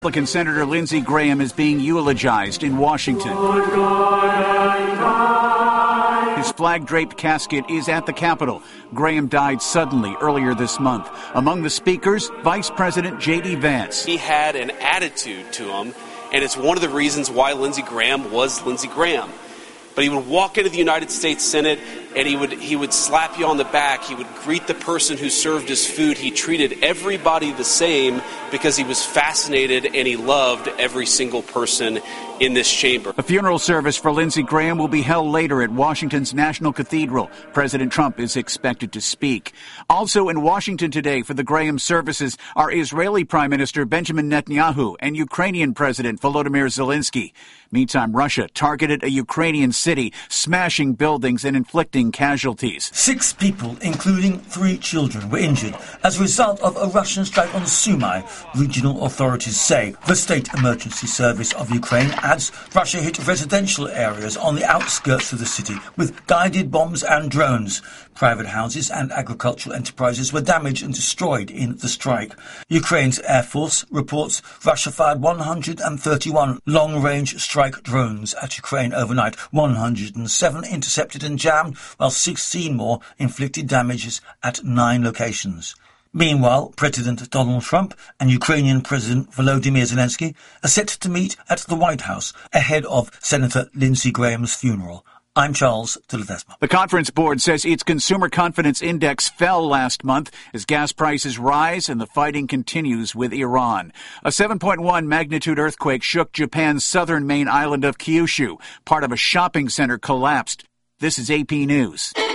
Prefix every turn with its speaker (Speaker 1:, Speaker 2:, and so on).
Speaker 1: Republican Senator Lindsey Graham is being eulogized in Washington. His flag-draped casket is at the Capitol. Graham died suddenly earlier this month. Among the speakers, Vice President J.D. Vance.
Speaker 2: He had an attitude to him, and it's one of the reasons why Lindsey Graham was Lindsey Graham. But he would walk into the United States Senate, and he would slap you on the back. He would greet the person who served his food. He treated everybody the same because he was fascinated and he loved every single person in this chamber.
Speaker 1: A funeral service for Lindsey Graham will be held later at Washington's National Cathedral. President Trump is expected to speak. Also in Washington today for the Graham services are Israeli Prime Minister Benjamin Netanyahu and Ukrainian President Volodymyr Zelensky. Meantime, Russia targeted a Ukrainian city, smashing buildings and inflicting casualties.
Speaker 3: 6 people, including 3 children, were injured as a result of a Russian strike on Sumy, regional authorities say. The State Emergency Service of Ukraine adds Russia hit residential areas on the outskirts of the city with guided bombs and drones. Private houses and agricultural enterprises were damaged and destroyed in the strike. Ukraine's Air Force reports Russia fired 131 long-range strike drones at Ukraine overnight. 107 intercepted and jammed, while 16 more inflicted damages at 9 locations. Meanwhile, President Donald Trump and Ukrainian President Volodymyr Zelensky are set to meet at the White House ahead of Senator Lindsey Graham's funeral. I'm Charles de Ledesma.
Speaker 1: The Conference Board says its consumer confidence index fell last month as gas prices rise and the fighting continues with Iran. A 7.1 magnitude earthquake shook Japan's southern main island of Kyushu. Part of a shopping center collapsed. This is AP News.